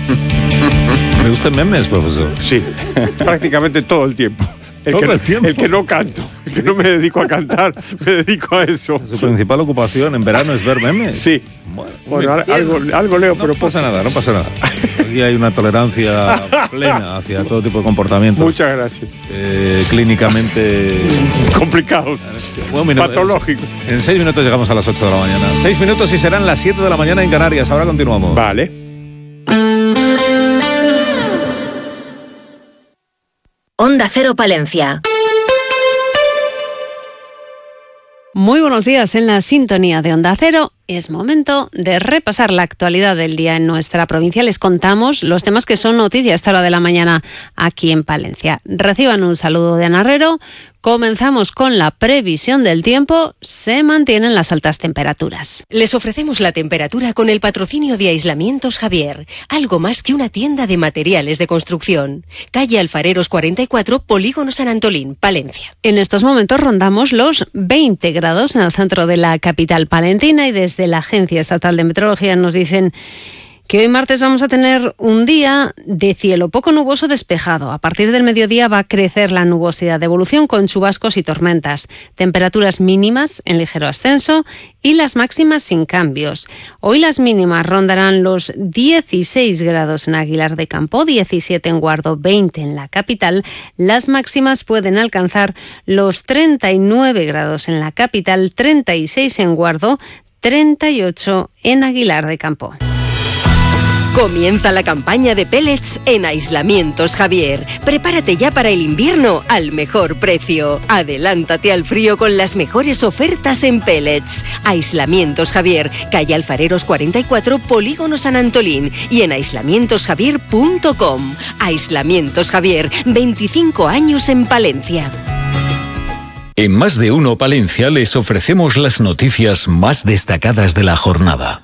¿Me gustan memes, profesor? Sí, prácticamente todo el tiempo. El que no canto, el que no me dedico a cantar, me dedico a eso. ¿Su principal ocupación en verano es ver memes? Sí. Bueno, algo leo, pero no pasa nada. Aquí hay una tolerancia plena hacia todo tipo de comportamientos. Muchas gracias. Clínicamente complicados, patológicos. En 6 minutos llegamos a las 8 de la mañana. 6 minutos y serán las 7 de la mañana en Canarias. Ahora continuamos. Vale. Onda Cero Palencia. Muy buenos días en la sintonía de Onda Cero. Es momento de repasar la actualidad del día en nuestra provincia. Les contamos los temas que son noticia a esta hora de la mañana aquí en Palencia. Reciban un saludo de Ana Herrero. Comenzamos con la previsión del tiempo. Se mantienen las altas temperaturas. Les ofrecemos la temperatura con el patrocinio de Aislamientos Javier. Algo más que una tienda de materiales de construcción. Calle Alfareros 44, Polígono San Antolín, Palencia. En estos momentos rondamos los 20 grados en el centro de la capital palentina y desde la Agencia Estatal de Meteorología nos dicen que hoy martes vamos a tener un día de cielo poco nuboso despejado. A partir del mediodía va a crecer la nubosidad de evolución con chubascos y tormentas. Temperaturas mínimas en ligero ascenso y las máximas sin cambios. Hoy las mínimas rondarán los 16 grados en Aguilar de Campo, 17 en Guardo, 20 en la capital. Las máximas pueden alcanzar los 39 grados en la capital, 36 en Guardo, 38 en Aguilar de Campo. Comienza la campaña de pellets en Aislamientos Javier. Prepárate ya para el invierno al mejor precio. Adelántate al frío con las mejores ofertas en pellets. Aislamientos Javier, calle Alfareros 44, Polígono San Antolín y en aislamientosjavier.com. Aislamientos Javier, 25 años en Palencia. En Más de Uno Palencia les ofrecemos las noticias más destacadas de la jornada.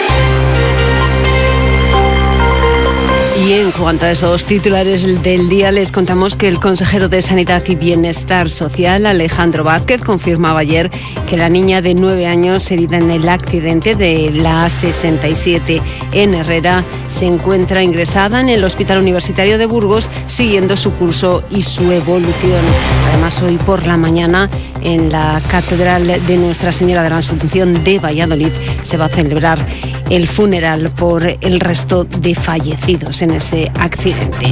Y en cuanto a esos titulares del día, les contamos que el consejero de Sanidad y Bienestar Social, Alejandro Vázquez, confirmaba ayer que la niña de 9 años herida en el accidente de la A67 en Herrera se encuentra ingresada en el Hospital Universitario de Burgos siguiendo su curso y su evolución. Además, hoy por la mañana en la Catedral de Nuestra Señora de la Asunción de Valladolid se va a celebrar el funeral por el resto de fallecidos en ese accidente.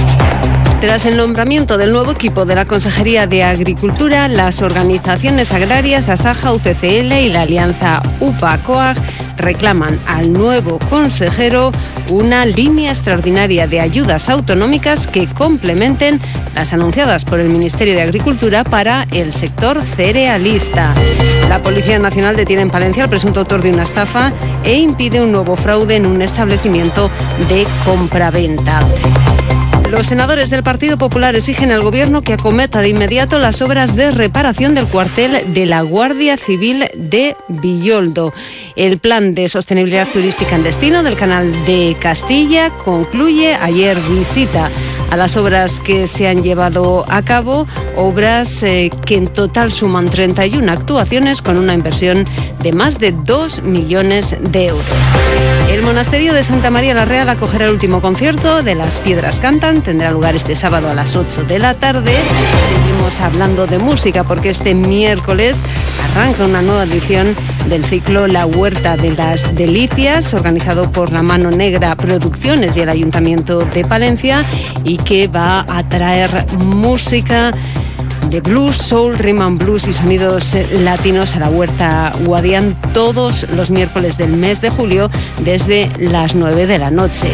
Tras el nombramiento del nuevo equipo de la Consejería de Agricultura, las organizaciones agrarias Asaja, UCCL y la alianza UPA-COAG reclaman al nuevo consejero una línea extraordinaria de ayudas autonómicas que complementen las anunciadas por el Ministerio de Agricultura para el sector cerealista. La Policía Nacional detiene en Palencia al presunto autor de una estafa e impide un nuevo fraude en un establecimiento de compraventa. Los senadores del Partido Popular exigen al Gobierno que acometa de inmediato las obras de reparación del cuartel de la Guardia Civil de Villoldo. El plan de sostenibilidad turística en destino del Canal de Castilla concluye ayer visita a las obras que se han llevado a cabo, obras que en total suman 31 actuaciones con una inversión de más de 2 millones de euros. El monasterio de Santa María la Real acogerá el último concierto de Las Piedras Cantan. Tendrá lugar este sábado a las 8 de la tarde. Seguimos hablando de música porque este miércoles arranca una nueva edición del ciclo La Huerta de las Delicias, organizado por La Mano Negra Producciones y el Ayuntamiento de Palencia, y que va a traer música de blues, soul, rhythm and blues y sonidos latinos a la Huerta Guadián todos los miércoles del mes de julio desde las 9 de la noche.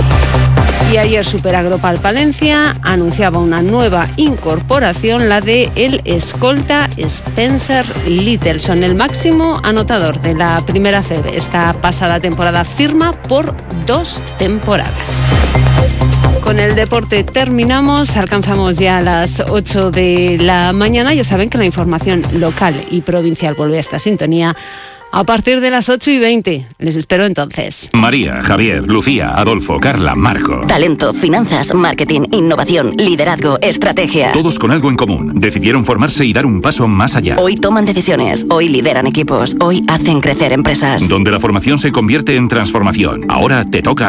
Y ayer Superagropal Palencia anunciaba una nueva incorporación, la de el escolta Spencer Littleson, el máximo anotador de la primera FEB. Esta pasada temporada firma por 2 temporadas. Con el deporte terminamos, alcanzamos ya las 8 de la mañana. Ya saben que la información local y provincial vuelve a esta sintonía a partir de las 8:20. Les espero entonces. María, Javier, Lucía, Adolfo, Carla, Marco. Talento, finanzas, marketing, innovación, liderazgo, estrategia. Todos con algo en común. Decidieron formarse y dar un paso más allá. Hoy toman decisiones, hoy lideran equipos, hoy hacen crecer empresas. Donde la formación se convierte en transformación. Ahora te toca